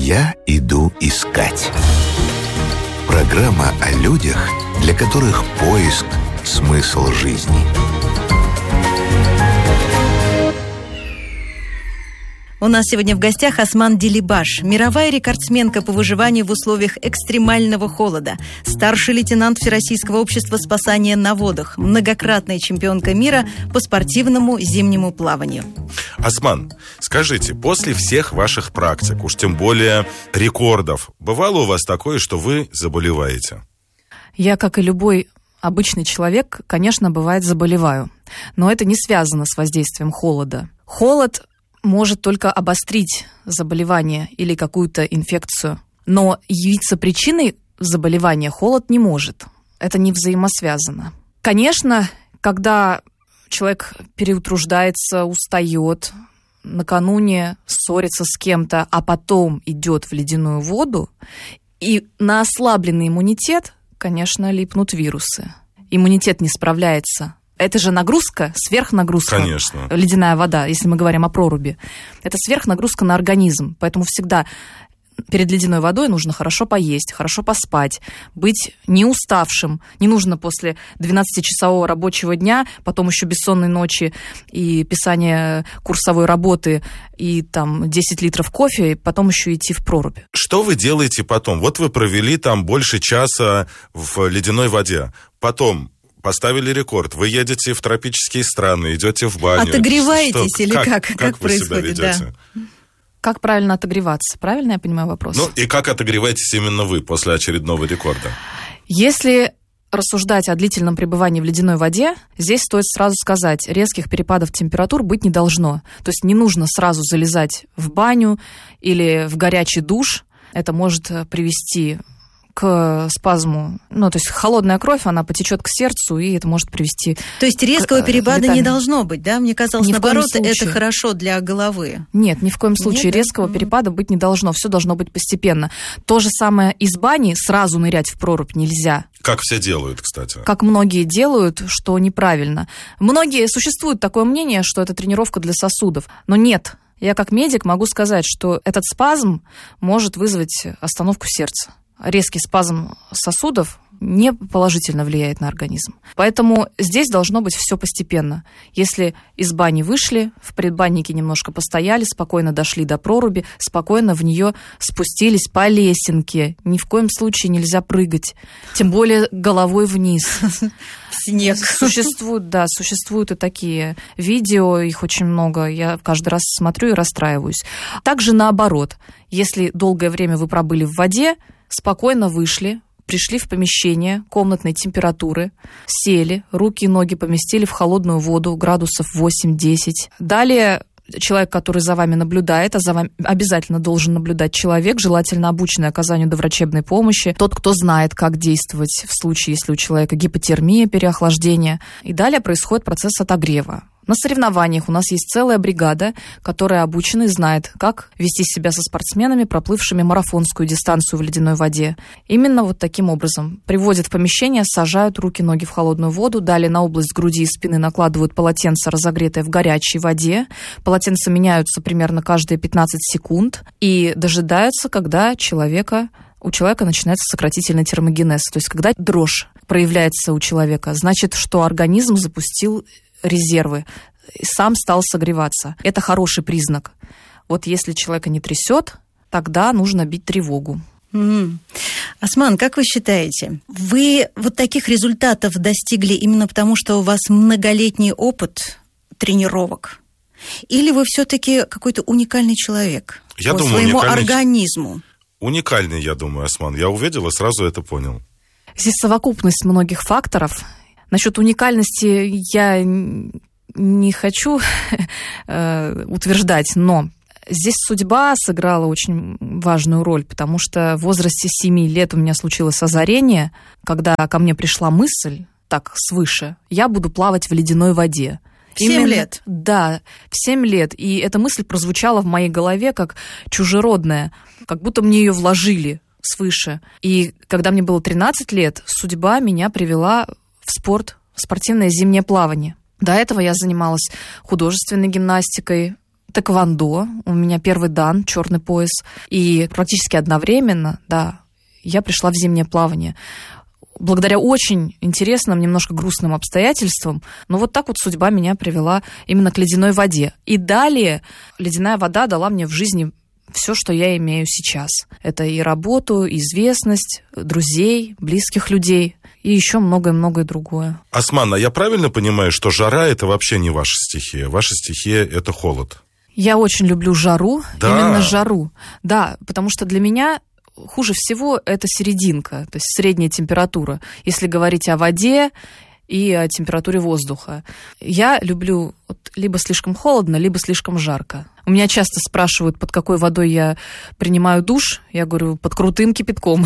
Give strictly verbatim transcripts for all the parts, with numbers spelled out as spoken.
«Я иду искать». Программа о людях, для которых поиск – смысл жизни. У нас сегодня в гостях Осман Делибаш, мировая рекордсменка по выживанию в условиях экстремального холода, старший лейтенант Всероссийского общества спасания на водах, многократная чемпионка мира по спортивному зимнему плаванию. Осман, скажите, после всех ваших практик, уж тем более рекордов, бывало у вас такое, что вы заболеваете? Я, как и любой обычный человек, конечно, бывает, заболеваю. Но это не связано с воздействием холода. Холод может только обострить заболевание или какую-то инфекцию. Но явиться причиной заболевания холод не может. Это не взаимосвязано. Конечно, когда человек переутруждается, устает, накануне ссорится с кем-то, а потом идет в ледяную воду, и на ослабленный иммунитет, конечно, липнут вирусы. Иммунитет не справляется. Это же нагрузка, сверхнагрузка. Конечно. Ледяная вода, если мы говорим о проруби. Это сверхнагрузка на организм. Поэтому всегда перед ледяной водой нужно хорошо поесть, хорошо поспать, быть не уставшим. Не нужно после двенадцатичасового рабочего дня, потом еще бессонной ночи и писание курсовой работы, и там десять литров кофе, и потом еще идти в прорубь. Что вы делаете потом? Вот вы провели там больше часа в ледяной воде. Потом поставили рекорд. Вы едете в тропические страны, идете в баню. Отогреваетесь Что, или как? Как, как, как вы происходит? себя ведете? Да. Как правильно отогреваться? Правильно я понимаю вопрос? Ну и как отогреваетесь именно вы после очередного рекорда? Если рассуждать о длительном пребывании в ледяной воде, здесь стоит сразу сказать, резких перепадов температур быть не должно. То есть не нужно сразу залезать в баню или в горячий душ. Это может привести к спазму, ну, то есть холодная кровь, она потечет к сердцу, и это может привести... То есть резкого к, перепада летальным. Не должно быть, да? Мне казалось, ни наоборот, это хорошо для головы. Нет, ни в коем случае. Нет, резкого да? перепада быть не должно. Все должно быть постепенно. То же самое из бани сразу нырять в прорубь нельзя. Как все делают, кстати. Как многие делают, что неправильно. Многие, существует такое мнение, что это тренировка для сосудов. Но нет. Я как медик могу сказать, что этот спазм может вызвать остановку сердца. Резкий спазм сосудов не положительно влияет на организм. Поэтому здесь должно быть все постепенно. Если из бани вышли, в предбаннике немножко постояли, спокойно дошли до проруби, спокойно в нее спустились по лесенке. Ни в коем случае нельзя прыгать, тем более головой вниз. Снег. Существуют, да, существуют и такие видео, их очень много. Я каждый раз смотрю и расстраиваюсь. Также наоборот, если долгое время вы пробыли в воде, спокойно вышли, пришли в помещение комнатной температуры, сели, руки и ноги поместили в холодную воду градусов восемь-десять. Далее человек, который за вами наблюдает, а за вами обязательно должен наблюдать человек, желательно обученный оказанию доврачебной помощи, тот, кто знает, как действовать в случае, если у человека гипотермия, переохлаждение. И далее происходит процесс отогрева. На соревнованиях у нас есть целая бригада, которая обучена и знает, как вести себя со спортсменами, проплывшими марафонскую дистанцию в ледяной воде. Именно вот таким образом. Приводят в помещение, сажают руки-ноги в холодную воду, далее на область груди и спины накладывают полотенце, разогретое в горячей воде. Полотенца меняются примерно каждые пятнадцать секунд и дожидаются, когда человека... у человека начинается сократительный термогенез. То есть, когда дрожь проявляется у человека, значит, что организм запустил резервы, сам стал согреваться. Это хороший признак. Вот если человека не трясет, тогда нужно бить тревогу. Mm-hmm. Осман, как вы считаете, вы вот таких результатов достигли именно потому, что у вас многолетний опыт тренировок? Или вы все-таки какой-то уникальный человек Я по думаю, своему уникальный... организму? Уникальный, я думаю, Осман. Я увидел и сразу это понял. Здесь совокупность многих факторов. Насчет уникальности я не хочу э, утверждать, но здесь судьба сыграла очень важную роль, потому что в возрасте семи лет у меня случилось озарение, когда ко мне пришла мысль, так, свыше, я буду плавать в ледяной воде. В семь лет? Да, в семь лет. И эта мысль прозвучала в моей голове как чужеродная, как будто мне ее вложили свыше. И когда мне было тринадцать лет, судьба меня привела в спорт, в спортивное зимнее плавание. До этого я занималась художественной гимнастикой, тэквондо, у меня первый дан, черный пояс, и практически одновременно, да, я пришла в зимнее плавание. Благодаря очень интересным, немножко грустным обстоятельствам, но вот так вот судьба меня привела именно к ледяной воде. И далее ледяная вода дала мне в жизни все, что я имею сейчас. Это и работу, и известность, друзей, близких людей, и еще многое-многое другое. Осман, а я правильно понимаю, что жара – это вообще не ваша стихия? Ваша стихия – это холод? Я очень люблю жару, да. именно жару. Да, потому что для меня хуже всего это серединка, то есть средняя температура, если говорить о воде и о температуре воздуха. Я люблю вот, либо слишком холодно, либо слишком жарко. У меня часто спрашивают, под какой водой я принимаю душ. Я говорю, под крутым кипятком.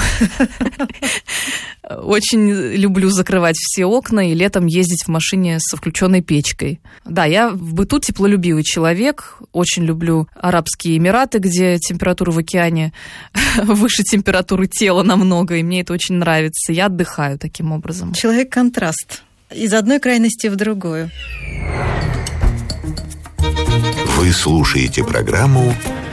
Очень люблю закрывать все окна и летом ездить в машине со включенной печкой. Да, я в быту теплолюбивый человек. Очень люблю Арабские Эмираты, где температура в океане выше температуры тела намного, и мне это очень нравится. Я отдыхаю таким образом. Человек-контраст. Из одной крайности в другую. Вы слушаете программу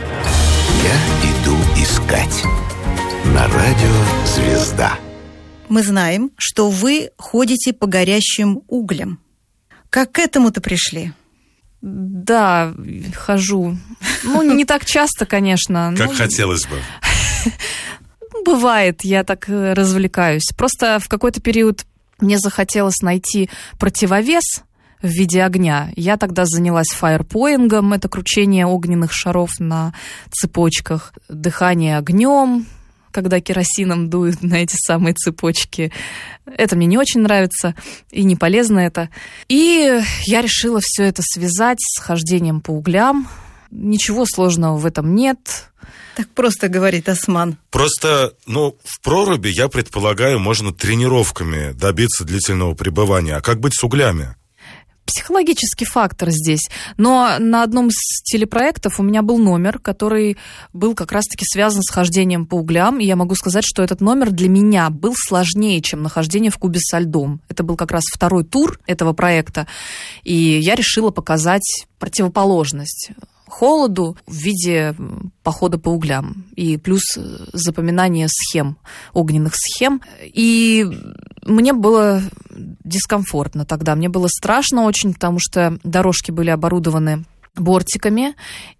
«Я иду искать» на радио «Звезда». Мы знаем, что вы ходите по горящим углям. Как к этому-то пришли? Да, хожу. Ну, не так часто, конечно. Как ну, хотелось бы. Бывает, я так развлекаюсь. Просто в какой-то период мне захотелось найти противовес в виде огня. Я тогда занялась фаерпоингом, это кручение огненных шаров на цепочках, дыхание огнем, когда керосином дуют на эти самые цепочки. Это мне не очень нравится и не полезно это. И я решила все это связать с хождением по углям. Ничего сложного в этом нет. Так просто говорит Осман. Просто, ну, в проруби, я предполагаю, можно тренировками добиться длительного пребывания. А как быть с углями? Психологический фактор здесь. Но на одном из телепроектов у меня был номер, который был как раз-таки связан с хождением по углям. И я могу сказать, что этот номер для меня был сложнее, чем нахождение в кубе со льдом. Это был как раз второй тур этого проекта. И я решила показать противоположность холоду в виде похода по углям. И плюс запоминание схем, огненных схем. И мне было дискомфортно тогда. Мне было страшно очень, потому что дорожки были оборудованы бортиками.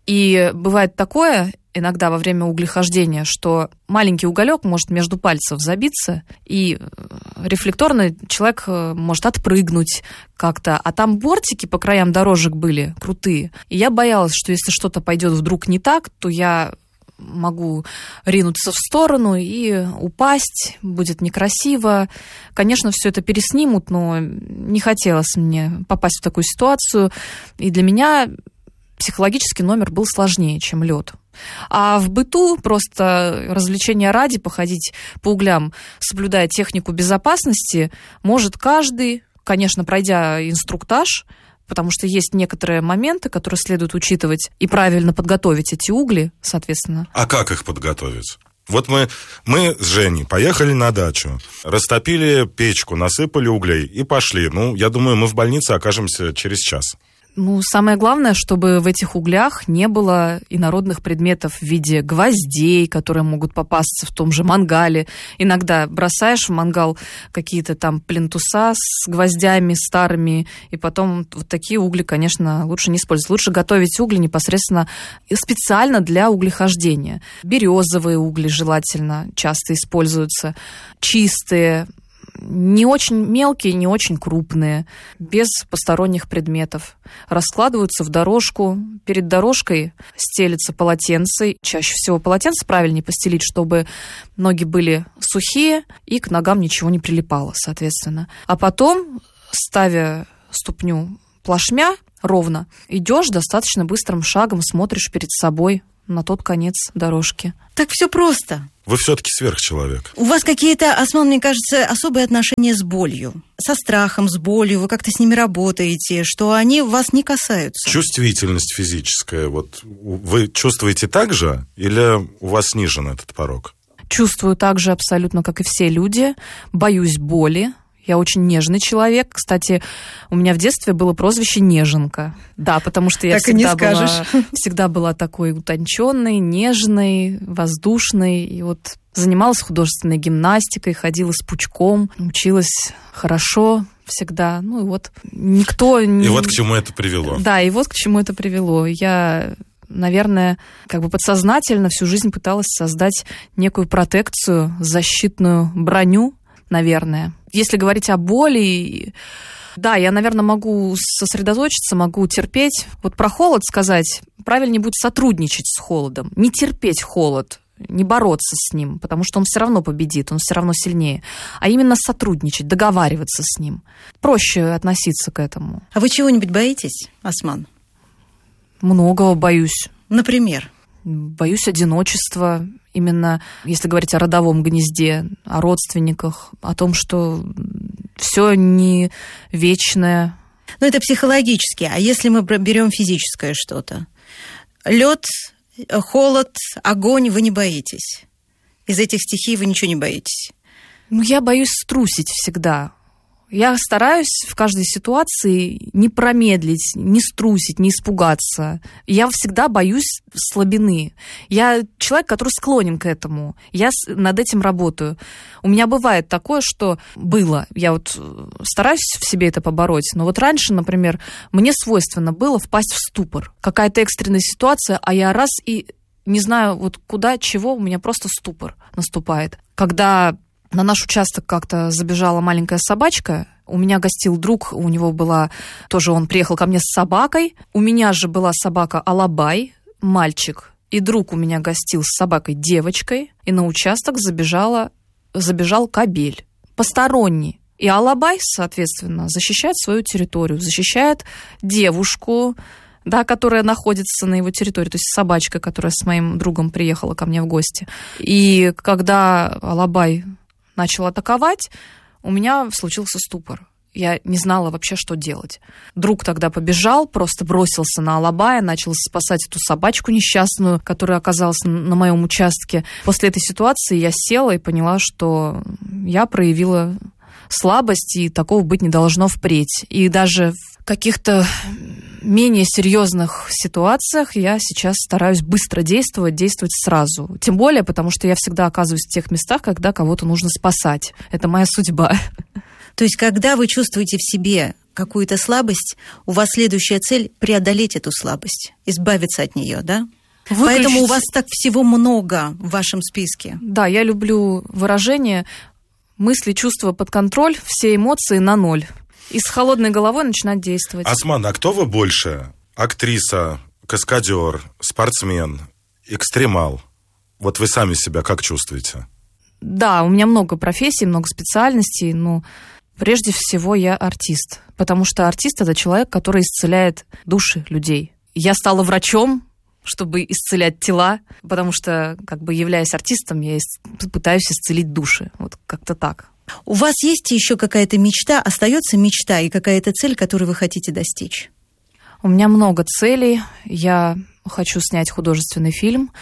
И бывает такое иногда во время углехождения, что маленький уголек может между пальцев забиться, и рефлекторно человек может отпрыгнуть как-то. А там бортики по краям дорожек были крутые. И я боялась, что если что-то пойдет вдруг не так, то я могу ринуться в сторону и упасть, будет некрасиво. Конечно, все это переснимут, но не хотелось мне попасть в такую ситуацию. И для меня психологический номер был сложнее, чем лед. А в быту просто развлечения ради походить по углям, соблюдая технику безопасности, может каждый, конечно, пройдя инструктаж, потому что есть некоторые моменты, которые следует учитывать и правильно подготовить эти угли, соответственно. А как их подготовить? Вот мы, мы с Женей поехали на дачу, растопили печку, насыпали углей и пошли. Ну, я думаю, мы в больнице окажемся через час. Ну, самое главное, чтобы в этих углях не было инородных предметов в виде гвоздей, которые могут попасться в том же мангале. Иногда бросаешь в мангал какие-то там плинтуса с гвоздями старыми, и потом вот такие угли, конечно, лучше не использовать. Лучше готовить угли непосредственно специально для углехождения. Березовые угли желательно часто используются, чистые, не очень мелкие, не очень крупные, без посторонних предметов. Раскладываются в дорожку. Перед дорожкой стелится полотенце. Чаще всего полотенце правильнее постелить, чтобы ноги были сухие и к ногам ничего не прилипало, соответственно. А потом, ставя ступню плашмя ровно, идешь достаточно быстрым шагом, смотришь перед собой на тот конец дорожки. Так все просто. Вы все-таки сверхчеловек. У вас какие-то, Осман, мне кажется, особые отношения с болью. Со страхом, с болью. Вы как-то с ними работаете, что они вас не касаются. Чувствительность физическая. Вот вы чувствуете так же или у вас снижен этот порог? Чувствую так же абсолютно, как и все люди. Боюсь боли. Я очень нежный человек. Кстати, у меня в детстве было прозвище Неженка. Да, потому что я так всегда, была, всегда была такой утонченной, нежной, воздушной. И вот занималась художественной гимнастикой, ходила с пучком, училась хорошо всегда. Ну и вот никто... Не... И вот к чему это привело. Да, и вот к чему это привело. Я... наверное, как бы подсознательно всю жизнь пыталась создать некую протекцию, защитную броню, наверное. Если говорить о боли, да, я, наверное, могу сосредоточиться, могу терпеть. Вот про холод сказать, правильнее будет сотрудничать с холодом, не терпеть холод, не бороться с ним, потому что он все равно победит, он все равно сильнее, а именно сотрудничать, договариваться с ним. Проще относиться к этому. А вы чего-нибудь боитесь, Осман? Многого боюсь. Например? Боюсь одиночества. Именно если говорить о родовом гнезде, о родственниках, о том, что все не вечное. Ну, это психологически. А если мы берем физическое что-то? Лед, холод, огонь, вы не боитесь? Из этих стихий вы ничего не боитесь? Ну, я боюсь струсить всегда. Я стараюсь в каждой ситуации не промедлить, не струсить, не испугаться. Я всегда боюсь слабины. Я человек, который склонен к этому. Я над этим работаю. У меня бывает такое, что было. Я вот стараюсь в себе это побороть. Но вот раньше, например, мне свойственно было впасть в ступор. Какая-то экстренная ситуация, а я раз и не знаю вот куда, чего, у меня просто ступор наступает. Когда... на наш участок как-то забежала маленькая собачка. У меня гостил друг, у него была... Тоже он приехал ко мне с собакой. У меня же была собака Алабай, мальчик. И друг у меня гостил с собакой девочкой. И на участок забежала, забежал кобель. Посторонний. И Алабай, соответственно, защищает свою территорию. Защищает девушку, да, которая находится на его территории, то есть собачка, которая с моим другом приехала ко мне в гости. И когда Алабай начал атаковать, у меня случился ступор. Я не знала вообще, что делать. Друг тогда побежал, просто бросился на Алабая, начал спасать эту собачку несчастную, которая оказалась на моем участке. После этой ситуации я села и поняла, что я проявила слабость, и такого быть не должно впредь. И даже в каких-то менее серьезных ситуациях я сейчас стараюсь быстро действовать, действовать сразу. Тем более, потому что я всегда оказываюсь в тех местах, когда кого-то нужно спасать. Это моя судьба. То есть, когда вы чувствуете в себе какую-то слабость, у вас следующая цель — преодолеть эту слабость, избавиться от нее, да? Выключить. Поэтому у вас так всего много в вашем списке. Да, я люблю выражение «мысли, чувства под контроль, все эмоции на ноль». И с холодной головой начинать действовать. Осман, а кто вы больше? Актриса, каскадер, спортсмен, экстремал? Вот вы сами себя как чувствуете? Да, у меня много профессий, много специальностей, но прежде всего я артист. Потому что артист — это человек, который исцеляет души людей. Я стала врачом, чтобы исцелять тела, потому что, как бы, являясь артистом, я пытаюсь исцелить души. Вот как-то так. У вас есть еще какая-то мечта, остается мечта и какая-то цель, которую вы хотите достичь? У меня много целей. Я хочу снять художественный фильм.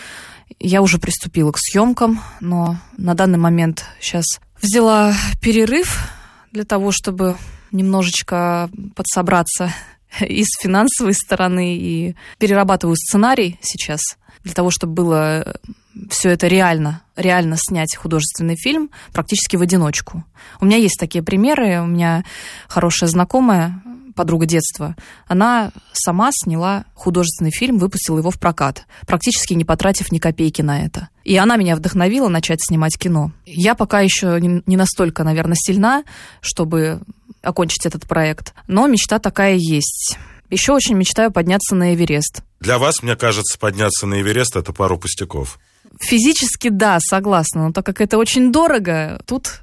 Я уже приступила к съемкам, но на данный момент сейчас взяла перерыв для того, чтобы немножечко подсобраться и с финансовой стороны, и перерабатываю сценарий сейчас для того, чтобы было все это реально, реально снять художественный фильм практически в одиночку. У меня есть такие примеры. У меня хорошая знакомая, подруга детства, она сама сняла художественный фильм, выпустила его в прокат, практически не потратив ни копейки на это. И она меня вдохновила начать снимать кино. Я пока еще не настолько, наверное, сильна, чтобы окончить этот проект, но мечта такая есть. Еще очень мечтаю подняться на Эверест. Для вас, мне кажется, подняться на Эверест — это пару пустяков. Физически, да, согласна, но так как это очень дорого, тут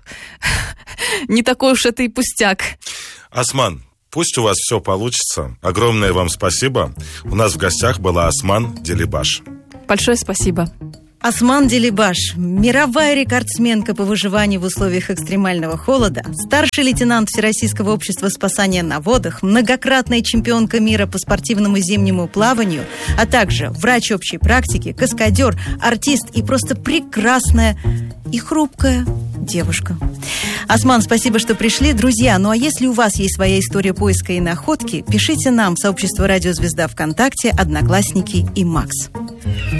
не такой уж это и пустяк. Осман, пусть у вас все получится. Огромное вам спасибо. У нас в гостях была Осман Делибаш. Большое спасибо. Осман Делибаш, мировая рекордсменка по выживанию в условиях экстремального холода, старший лейтенант Всероссийского общества спасания на водах, многократная чемпионка мира по спортивному зимнему плаванию, а также врач общей практики, каскадер, артист и просто прекрасная и хрупкая девушка. Осман, спасибо, что пришли. Друзья, ну а если у вас есть своя история поиска и находки, пишите нам в сообщество «Радио Звезда» ВКонтакте, Одноклассники и Макс.